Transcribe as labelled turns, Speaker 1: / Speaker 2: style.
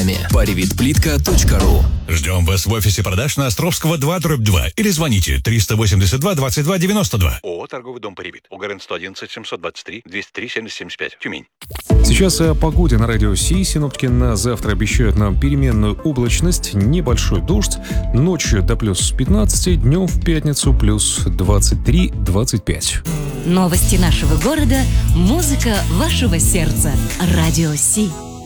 Speaker 1: нами. Parivitplitka.ru.
Speaker 2: Ждем вас в офисе продаж на Островского 2/2 или звоните 382 22 92. ООО «Торговый дом Паривит». УГРН 111 723 203 7075. Тюмень.
Speaker 3: Сейчас о погоде на радио Си. Синоптики на завтра обещают нам переменную облачность, небольшой дождь, ночью до плюс 15, днем в пятницу плюс 23-25.
Speaker 4: Новости нашего города, музыка вашего сердца. Радио Си.